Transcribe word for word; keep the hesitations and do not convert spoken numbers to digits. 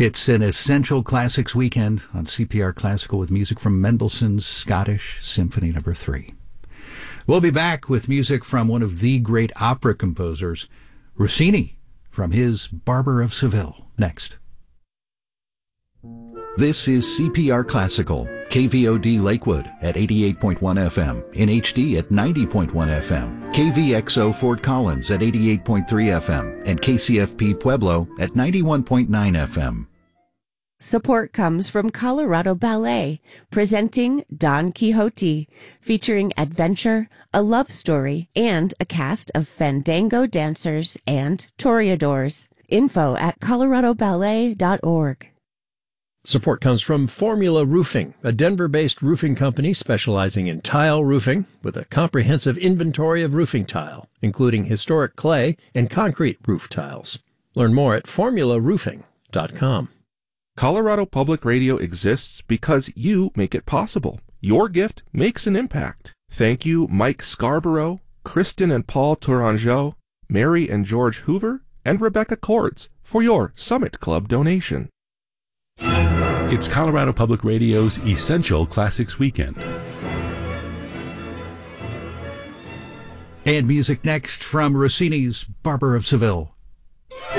It's an Essential Classics weekend on C P R Classical with music from Mendelssohn's Scottish Symphony Number three. We'll be back with music from one of the great opera composers, Rossini, from his Barber of Seville, next. This is C P R Classical, K V O D Lakewood at eighty-eight point one F M, in H D at ninety point one F M, K V X O Fort Collins at eighty-eight point three F M, and K C F P Pueblo at ninety-one point nine F M. Support comes from Colorado Ballet, presenting Don Quixote, featuring adventure, a love story, and a cast of fandango dancers and toreadors. Info at colorado ballet dot org. Support comes from Formula Roofing, a Denver-based roofing company specializing in tile roofing with a comprehensive inventory of roofing tile, including historic clay and concrete roof tiles. Learn more at formula roofing dot com. Colorado Public Radio exists because you make it possible. Your gift makes an impact. Thank you, Mike Scarborough, Kristen and Paul Tourangeau, Mary and George Hoover, and Rebecca Cords for your Summit Club donation. It's Colorado Public Radio's Essential Classics Weekend. And music next from Rossini's Barber of Seville.